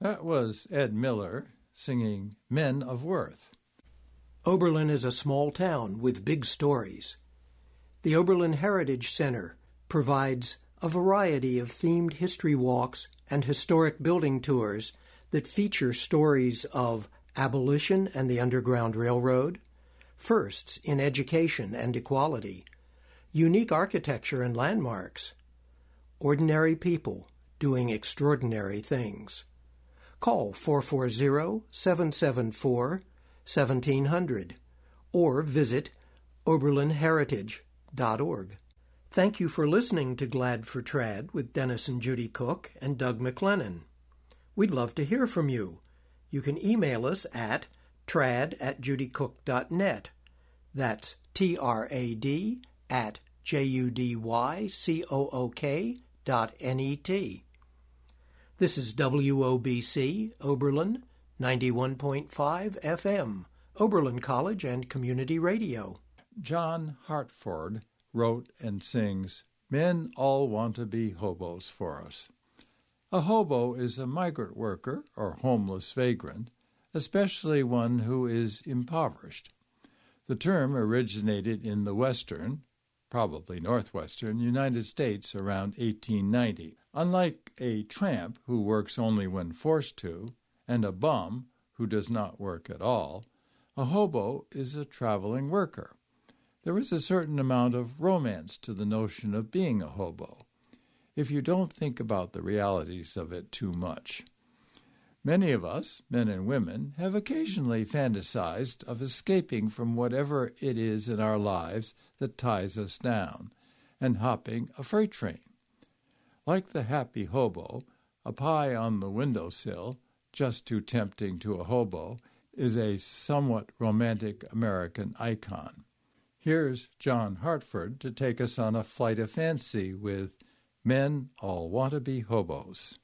That was Ed Miller singing Men of Worth. Oberlin is a small town with big stories. The Oberlin Heritage Center provides a variety of themed history walks and historic building tours that feature stories of abolition and the Underground Railroad, firsts in education and equality, unique architecture and landmarks, ordinary people doing extraordinary things. Call 440-774-1700 or visit oberlinheritage.org. Thank you for listening to Glad for Trad with Dennis and Judy Cook and Doug McLennan. We'd love to hear from you. You can email us at trad@judycook.net. That's trad@judycook.net. This is WOBC Oberlin 91.5 FM, Oberlin College and Community Radio. John Hartford wrote and sings, "Men all want to be hobos for us." A hobo is a migrant worker or homeless vagrant, especially one who is impoverished. The term originated in the western, probably northwestern, United States around 1890. Unlike a tramp who works only when forced to, and a bum who does not work at all, a hobo is a traveling worker. There is a certain amount of romance to the notion of being a hobo, if you don't think about the realities of it too much. Many of us, men and women, have occasionally fantasized of escaping from whatever it is in our lives that ties us down, and hopping a freight train. Like the happy hobo, a pie on the windowsill, just too tempting to a hobo, is a somewhat romantic American icon. Here's John Hartford to take us on a flight of fancy with Men All Want to Be Hobos.